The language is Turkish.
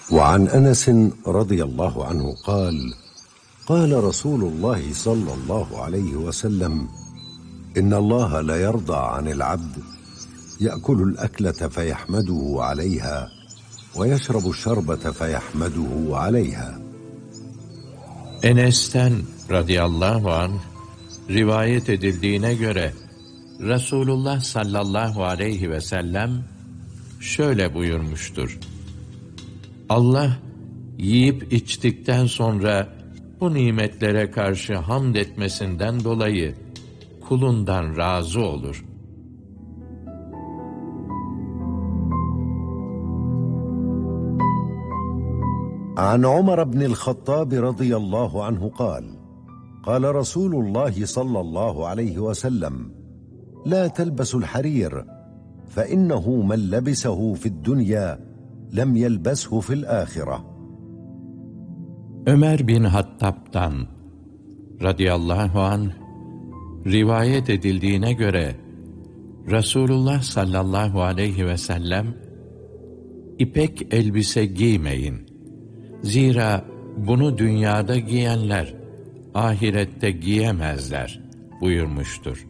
وعن أنس رضي الله عنه قال: قال رسول الله صلى الله عليه وسلم: إن الله لا يرضى عن العبد يأكل الأكلة فيحمده عليها ويشرب الشربة فيحمده عليها. Enes'ten radıyallahu anh rivayet edildiğine göre Resulullah sallallahu aleyhi ve sellem şöyle buyurmuştur: Allah yiyip içtikten sonra bu nimetlere karşı hamd etmesinden dolayı kulundan razı olur. عن عمر بن الخطاب رضي الله عنه قال: قال رسول الله صلى الله عليه وسلم: لا تلبسوا الحرير فإنه من لبسه في الدنيا لم يلبسه في الآخرة. Ömer bin Hattab'dan radıyallahu anh rivayet edildiğine göre Resulullah sallallahu aleyhi ve sellem İpek elbise giymeyin. Zira bunu dünyada giyenler ahirette giyemezler buyurmuştur.